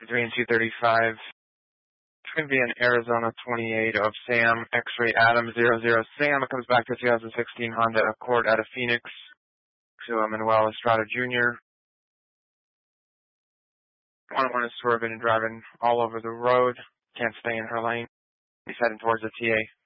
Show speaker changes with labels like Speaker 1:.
Speaker 1: between 235. It's going to be an Arizona 28 of Sam X-Ray Adam 00. Sam comes back to 2016 Honda Accord out of Phoenix to Manuel Estrada Jr. 101 is swerving and driving all over the road. Can't stay in her lane. He's heading towards the TA.